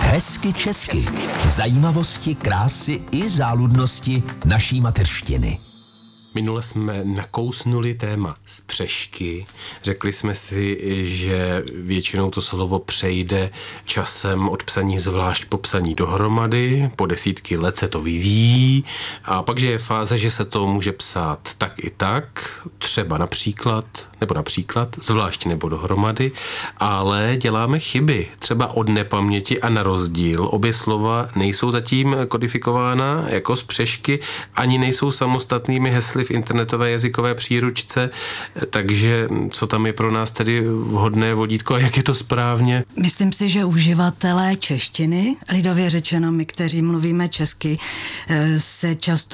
Hezky česky. Zajímavosti, krásy i záludnosti naší mateřštiny. Minule jsme nakousnuli téma spřežky. Řekli jsme si, že většinou to slovo přejde časem od psaní zvlášť po psaní dohromady. Po desítky let se to vyvíjí. A pak, že je fáze, že se to může psát tak i tak, třeba například, zvlášť nebo dohromady, ale děláme chyby. Třeba od nepaměti a na rozdíl. Obě slova nejsou zatím kodifikována jako spřežky, ani nejsou samostatnými hesly v internetové jazykové příručce, takže co tam je pro nás tedy vhodné vodítko a jak je to správně? Myslím si, že uživatelé češtiny, lidově řečeno my, kteří mluvíme česky, se často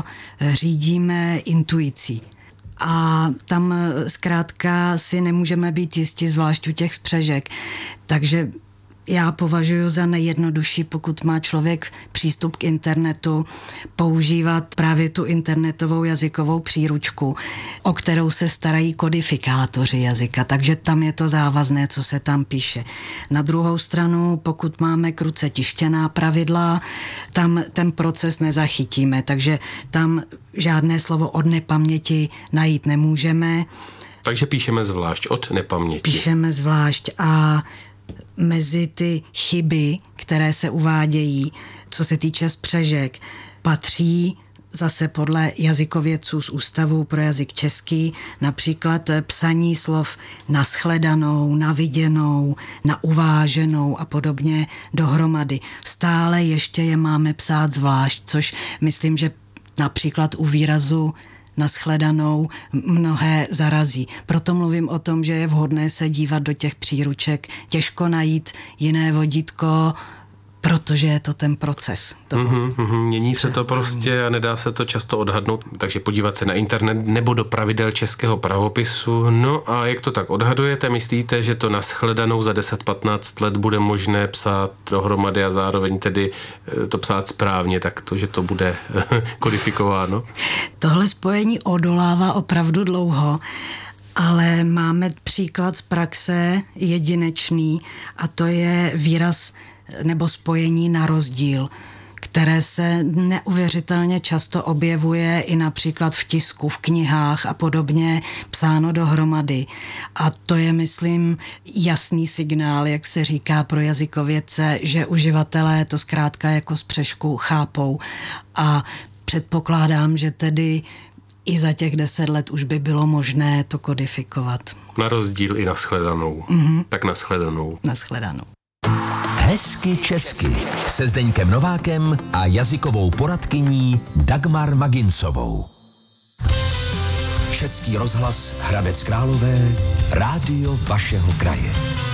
řídíme intuicí. A tam zkrátka si nemůžeme být jistí, zvlášť u těch spřežek. Takže já považuji za nejjednodušší, pokud má člověk přístup k internetu, používat právě tu internetovou jazykovou příručku, o kterou se starají kodifikátoři jazyka, takže tam je to závazné, co se tam píše. Na druhou stranu, pokud máme kruce tištěná pravidla, tam ten proces nezachytíme, takže tam žádné slovo od nepaměti najít nemůžeme. Takže píšeme zvlášť od nepaměti. Píšeme zvlášť a mezi ty chyby, které se uvádějí, co se týče spřežek, patří zase podle jazykovědců z Ústavu pro jazyk český například psaní slov na shledanou, na viděnou, na uváženou a podobně dohromady. Stále ještě je máme psát zvlášť, což myslím, že například u výrazu na shledanou mnohé zarazí. Proto mluvím o tom, že je vhodné se dívat do těch příruček, těžko najít jiné vodítko, protože je to ten proces. Mění se to prostě a nedá se to často odhadnout, takže podívat se na internet nebo do pravidel českého pravopisu. No a jak to tak odhadujete? Myslíte, že to na shledanou za 10-15 let bude možné psát dohromady a zároveň tedy to psát správně, tak to, že to bude kodifikováno? Tohle spojení odolává opravdu dlouho, ale máme příklad z praxe jedinečný a to je výraz nebo spojení na rozdíl, které se neuvěřitelně často objevuje i například v tisku, v knihách a podobně psáno dohromady. A to je, myslím, jasný signál, jak se říká pro jazykovědce, že uživatelé to zkrátka jako spřežku chápou a předpokládám, že tedy i za těch 10 let už by bylo možné to kodifikovat. Na rozdíl i na shledanou. Tak na shledanou. Na shledanou. Hezky česky se Zdeňkem Novákem a jazykovou poradkyní Dagmar Maginsovou. Český rozhlas Hradec Králové, rádio vašeho kraje.